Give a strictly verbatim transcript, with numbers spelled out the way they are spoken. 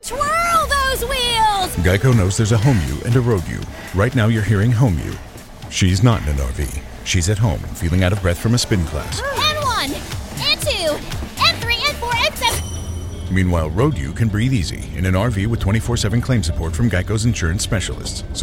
Twirl those wheels! Geico knows there's a home you and a road you. Right now you're hearing home you. She's not in an R V. She's at home, feeling out of breath from a spin class. And one, and two, and three, and four, and seven. Meanwhile, road you can breathe easy in an R V with twenty-four seven claim support from Geico's insurance specialists. So